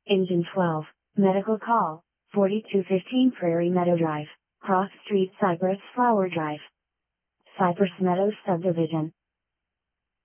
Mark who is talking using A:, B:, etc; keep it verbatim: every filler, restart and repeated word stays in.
A: Engine twelve, Medical Call, forty-two fifteen Prairie Meadow Drive, Cross Street, Cypress Flower Drive. Cypress Meadows Subdivision,